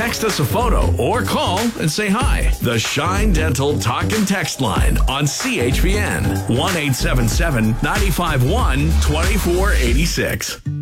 text us a photo or call and say hi. The Shine Dental Talk and Text line on CHPN 1-877-951-2486.